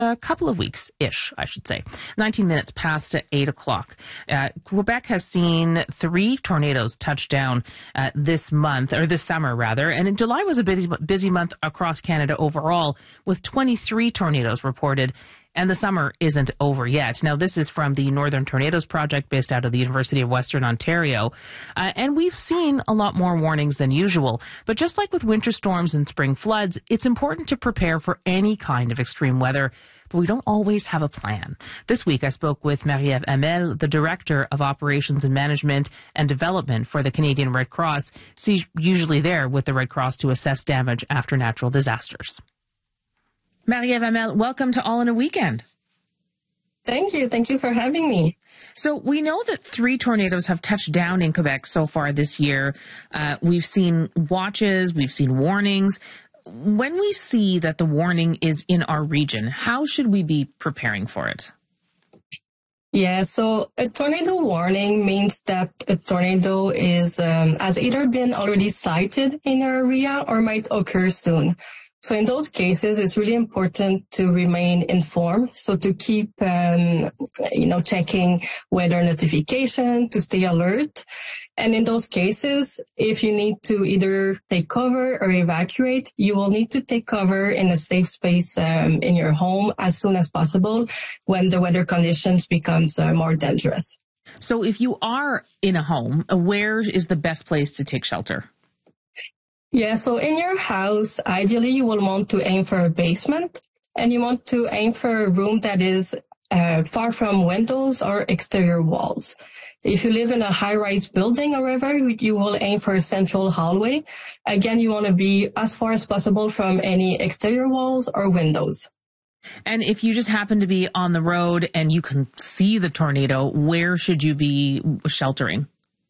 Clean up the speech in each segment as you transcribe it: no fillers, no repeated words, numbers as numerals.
a couple of weeks-ish, I should say. 19 minutes past 8 o'clock. Quebec has seen 3 tornadoes touch down this summer, rather. And July was a busy month across Canada overall, with 23 tornadoes reported. And the summer isn't over yet. Now, this is from the Northern Tornadoes Project based out of the University of Western Ontario. And we've seen a lot more warnings than usual. But just like with winter storms and spring floods, it's important to prepare for any kind of extreme weather. But we don't always have a plan. This week, I spoke with Marie-Ève Hamel, the Director of Operations and Management and Development for the Canadian Red Cross. She's usually there with the Red Cross to assess damage after natural disasters. Marie-Ève Hamel, welcome to All in a Weekend. Thank you. Thank you for having me. So we know that 3 tornadoes have touched down in Quebec so far this year. We've seen watches, we've seen warnings. When we see that the warning is in our region, how should we be preparing for it? Yeah, so a tornado warning means that a tornado has either been already sighted in your area or might occur soon. So in those cases, it's really important to remain informed. So to keep, checking weather notification, to stay alert. And in those cases, if you need to either take cover or evacuate, you will need to take cover in a safe space in your home as soon as possible when the weather conditions becomes more dangerous. So if you are in a home, where is the best place to take shelter? Yeah, so in your house, ideally you will want to aim for a basement, and you want to aim for a room that is far from windows or exterior walls. If you live in a high-rise building, however, you will aim for a central hallway. Again, you want to be as far as possible from any exterior walls or windows. And if you just happen to be on the road and you can see the tornado, where should you be sheltering?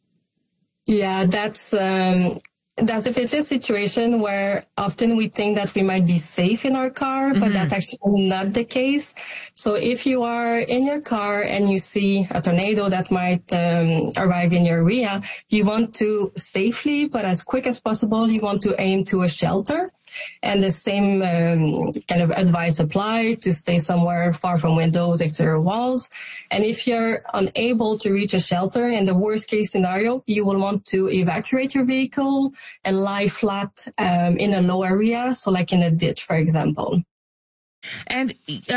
Yeah, that's if it's a situation where often we think that we might be safe in our car, but that's actually not the case. So if you are in your car and you see a tornado that might arrive in your area, you want to safely, but as quick as possible, you want to aim to a shelter. And the same kind of advice apply to stay somewhere far from windows, exterior walls. And if you're unable to reach a shelter, in the worst case scenario, you will want to evacuate your vehicle and lie flat in a low area, so like in a ditch, for example. And,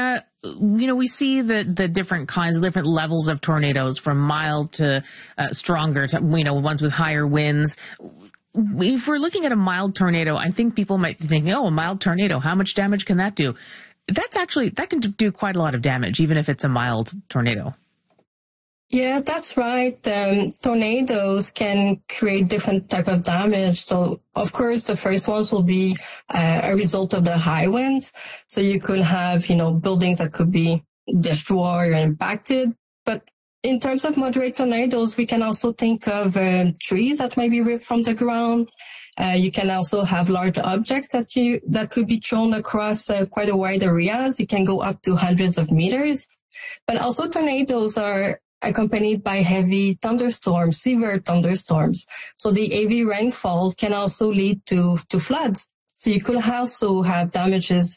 we see the different kinds, different levels of tornadoes from mild to stronger to, ones with higher winds. If we're looking at a mild tornado, I think people might think, a mild tornado, how much damage can that do? That can do quite a lot of damage, even if it's a mild tornado. Yes, that's right. Tornadoes can create different type of damage. So, of course, the first ones will be a result of the high winds. So you could have, buildings that could be destroyed or impacted. But in terms of moderate tornadoes, we can also think of trees that might be ripped from the ground. You can also have large objects that could be thrown across quite a wide areas. It can go up to hundreds of meters. But also tornadoes are accompanied by heavy thunderstorms, severe thunderstorms. So the heavy rainfall can also lead to floods. So you could also have damages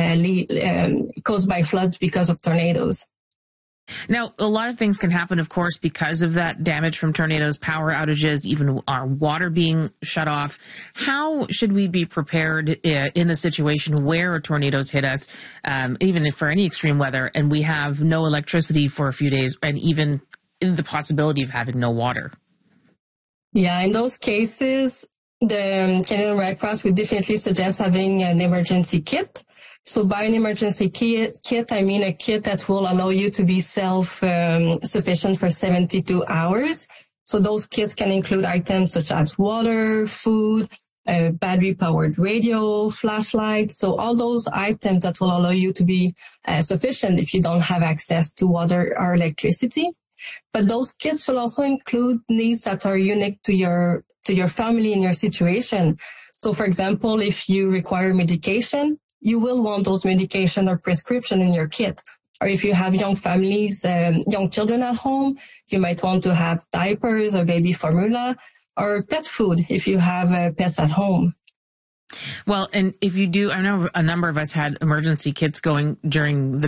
caused by floods because of tornadoes. Now, a lot of things can happen, of course, because of that damage from tornadoes, power outages, even our water being shut off. How should we be prepared in the situation where tornadoes hit us, even if for any extreme weather, and we have no electricity for a few days, and even the possibility of having no water? Yeah, in those cases, the Canadian Red Cross would definitely suggest having an emergency kit. So by an emergency kit, I mean a kit that will allow you to be self-sufficient for 72 hours. So those kits can include items such as water, food, battery-powered radio, flashlight. So all those items that will allow you to be sufficient if you don't have access to water or electricity. But those kits should also include needs that are unique to your family and your situation. So for example, if you require medication, you will want those medication or prescription in your kit. Or if you have young families, young children at home, you might want to have diapers or baby formula or pet food if you have pets at home. Well, and if you do, I know a number of us had emergency kits going during the